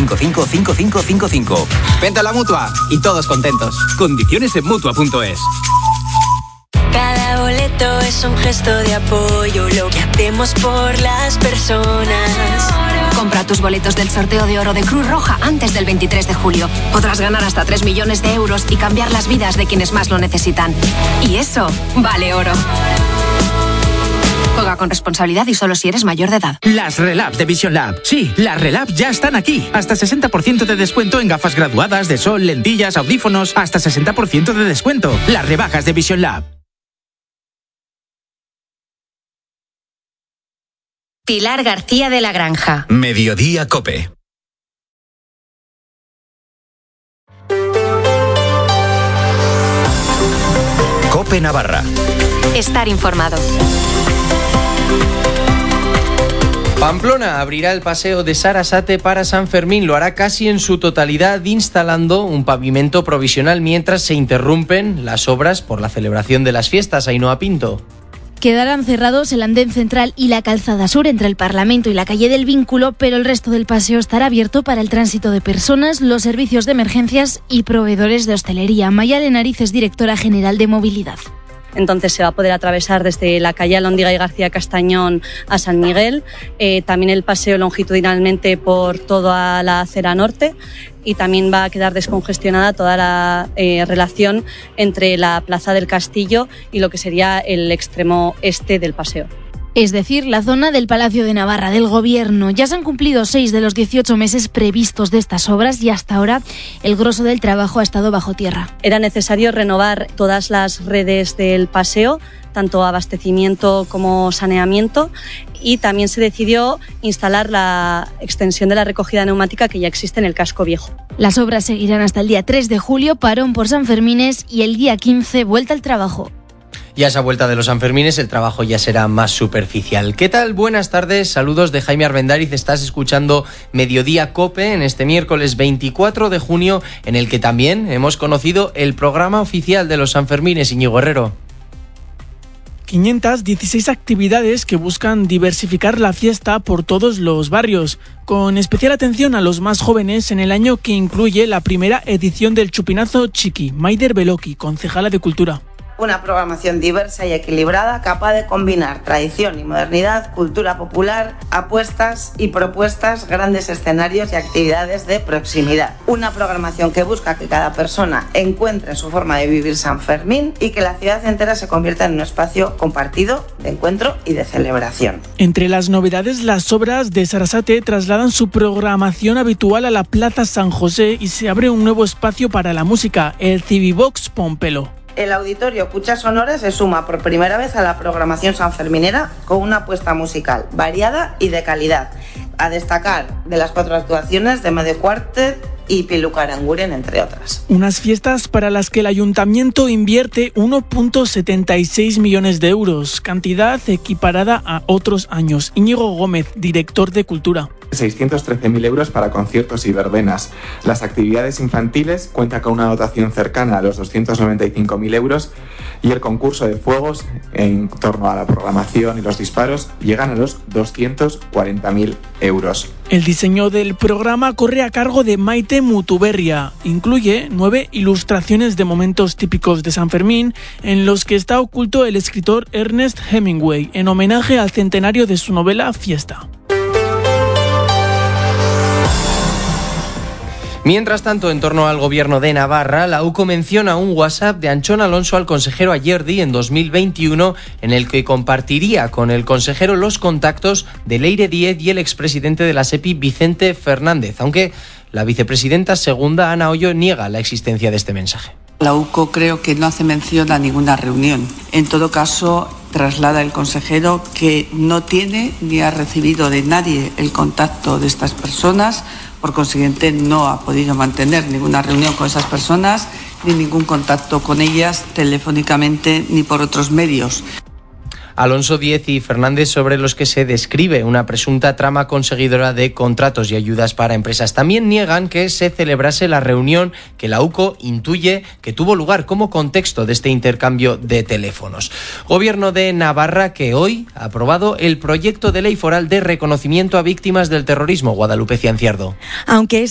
955 5555. Vente a la Mutua y todos contentos. Condiciones en Mutua.es. Cada boleto es un gesto de apoyo, lo que hacemos por las personas. Compra tus boletos del sorteo de oro de Cruz Roja antes del 23 de julio. Podrás ganar hasta 3 millones de euros y cambiar las vidas de quienes más lo necesitan. Y eso vale oro. Juega con responsabilidad y solo si eres mayor de edad. Las Relab de Vision Lab. Sí, las Relab ya están aquí. Hasta 60% de descuento en gafas graduadas, de sol, lentillas, audífonos. Hasta 60% de descuento. Las rebajas de Vision Lab. Pilar García de la Granja. Mediodía COPE. COPE Navarra. Estar informado. Pamplona abrirá el paseo de Sarasate para San Fermín. Lo hará casi en su totalidad, instalando un pavimento provisional mientras se interrumpen las obras por la celebración de las fiestas. Ainhoa Pinto. Quedarán cerrados el andén central y la calzada sur entre el Parlamento y la calle del Vínculo, pero el resto del paseo estará abierto para el tránsito de personas, los servicios de emergencias y proveedores de hostelería. Mayalen Narices, directora general de Movilidad. Entonces se va a poder atravesar desde la calle Alhóndiga y García Castañón a San Miguel, también el paseo longitudinalmente por toda la acera norte, y también va a quedar descongestionada toda la relación entre la Plaza del Castillo y lo que sería el extremo este del paseo. Es decir, la zona del Palacio de Navarra del Gobierno. Ya se han cumplido 6 de los 18 meses previstos de estas obras y hasta ahora el grosso del trabajo ha estado bajo tierra. Era necesario renovar todas las redes del paseo, tanto abastecimiento como saneamiento, y también se decidió instalar la extensión de la recogida neumática que ya existe en el casco viejo. Las obras seguirán hasta el día 3 de julio, parón por San Fermines, y el día 15 vuelta al trabajo. Y a esa vuelta de los Sanfermines el trabajo ya será más superficial. ¿Qué tal? Buenas tardes, saludos de Jaime Arbendáriz. Estás escuchando Mediodía COPE en este miércoles 24 de junio, en el que también hemos conocido el programa oficial de los Sanfermines. Íñigo Herrero. 516 actividades que buscan diversificar la fiesta por todos los barrios, con especial atención a los más jóvenes en el año que incluye la primera edición del Chupinazo Chiqui. Maider Beloki, concejala de Cultura. Una programación diversa y equilibrada capaz de combinar tradición y modernidad, cultura popular, apuestas y propuestas, grandes escenarios y actividades de proximidad. Una programación que busca que cada persona encuentre su forma de vivir San Fermín y que la ciudad entera se convierta en un espacio compartido de encuentro y de celebración. Entre las novedades, las obras de Sarasate trasladan su programación habitual a la Plaza San José y se abre un nuevo espacio para la música, el Civivox Pompelo. El Auditorio Cucha Sonora se suma por primera vez a la programación sanferminera con una apuesta musical variada y de calidad. A destacar de las 4 actuaciones de Medio Quartet y Pilucaranguren, entre otras. Unas fiestas para las que el Ayuntamiento invierte 1,76 millones de euros, cantidad equiparada a otros años. Íñigo Gómez, director de Cultura. 613.000 euros para conciertos y verbenas. Las actividades infantiles cuentan con una dotación cercana a los 295.000 euros y el concurso de fuegos, en torno a la programación y los disparos, llegan a los 240.000 euros. El diseño del programa corre a cargo de Maite Mutuberria. Incluye 9 ilustraciones de momentos típicos de San Fermín, en los que está oculto el escritor Ernest Hemingway, en homenaje al centenario de su novela Fiesta. Mientras tanto, en torno al gobierno de Navarra, la UCO menciona un WhatsApp de Anchón Alonso al consejero Ayerdi en 2021, en el que compartiría con el consejero los contactos de Leire Díez y el expresidente de la SEPI, Vicente Fernández, aunque la vicepresidenta segunda, Ana Hoyo, niega la existencia de este mensaje. La UCO creo que no hace mención a ninguna reunión. En todo caso, traslada el consejero que no tiene ni ha recibido de nadie el contacto de estas personas. Por consiguiente, no ha podido mantener ninguna reunión con esas personas, ni ningún contacto con ellas telefónicamente ni por otros medios. Alonso, Díez y Fernández, sobre los que se describe una presunta trama conseguidora de contratos y ayudas para empresas. También niegan que se celebrase la reunión que la UCO intuye que tuvo lugar como contexto de este intercambio de teléfonos. Gobierno de Navarra que hoy ha aprobado el proyecto de ley foral de reconocimiento a víctimas del terrorismo. Guadalupe Cianciardo. Aunque es